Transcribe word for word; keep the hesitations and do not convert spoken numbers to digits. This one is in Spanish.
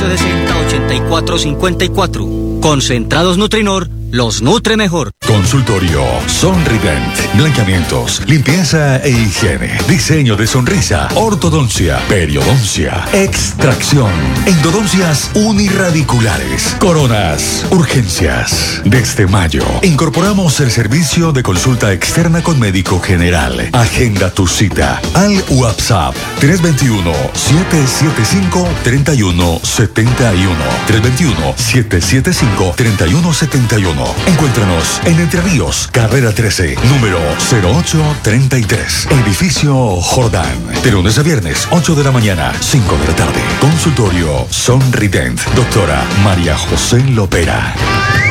sesenta ochenta y cuatro cincuenta y cuatro. Concentrados Nutrinor los nutre mejor. Consultorio Sonrident. Blanqueamientos, limpieza e higiene. Diseño de sonrisa. Ortodoncia. Periodoncia. Extracción. Endodoncias unirradiculares. Coronas. Urgencias. Desde mayo, incorporamos el servicio de consulta externa con médico general. Agenda tu cita al WhatsApp tres dos uno, siete siete cinco, tres uno siete uno. tres dos uno, siete siete cinco, tres uno siete uno. Encuéntranos en Entre Ríos, carrera trece, número cero ocho treinta y tres. Edificio Jordán. De lunes a viernes, ocho de la mañana, cinco de la tarde. Consultorio Sonrident. Doctora María José Lopera.